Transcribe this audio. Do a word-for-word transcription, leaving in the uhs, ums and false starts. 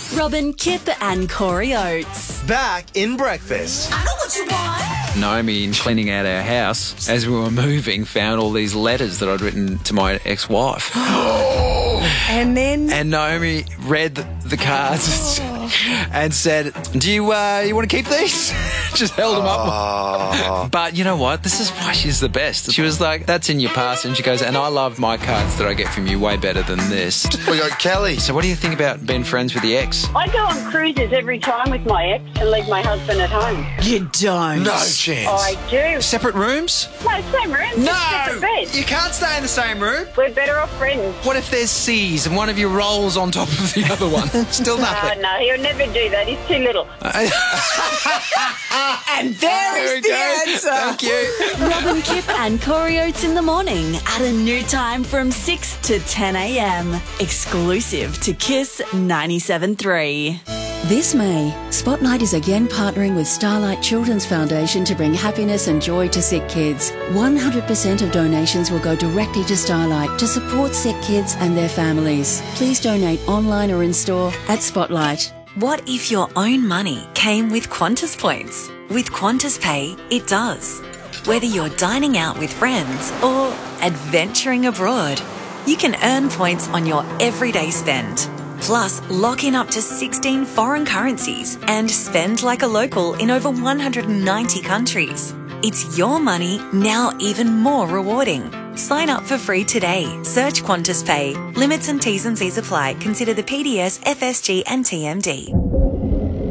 Robin, Kip and Corey Oates. Back in breakfast. I know what you want. Naomi, in cleaning out our house, as we were moving, found all these letters that I'd written to my ex-wife. And then... And Naomi read the, the cards and said, do you uh, you want to keep these? Just held them up. But you know what? This is why she's the best. She was like, that's in your past. And she goes, and I love my cards that I get from you way better than this. We got Kelly. So what do you think about being friends with the ex? I go on cruises every time with my ex and leave my husband at home. You don't. No chance. I do. Separate rooms? No, same room. just separate beds. You can't stay in the same room. We're better off friends. What if there's C's and one of you rolls on top of the other one? Still No, nothing. no, he'll never do that. He's too little. And there is the answer. Thank you. Robin, Kip and Corey Oates in the morning at a new time from six to ten a.m. Exclusive to Kiss ninety-seven point three. This May, Spotlight is again partnering with Starlight Children's Foundation to bring happiness and joy to sick kids. one hundred percent of donations will go directly to Starlight to support sick kids and their families. Please donate online or in store at Spotlight. What if your own money came with Qantas points? With Qantas Pay, it does. Whether you're dining out with friends or adventuring abroad, you can earn points on your everyday spend. Plus, lock in up to sixteen foreign currencies and spend like a local in over one hundred ninety countries. It's your money, now even more rewarding. Sign up for free today. Search Qantas Pay. Limits and T's and C's apply. Consider the P D S, F S G and T M D.